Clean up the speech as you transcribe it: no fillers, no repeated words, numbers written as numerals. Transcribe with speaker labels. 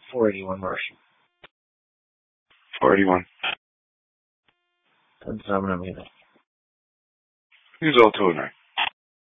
Speaker 1: 481 Martian.
Speaker 2: 481.
Speaker 1: 10-7, I'm either.
Speaker 2: He's all 209.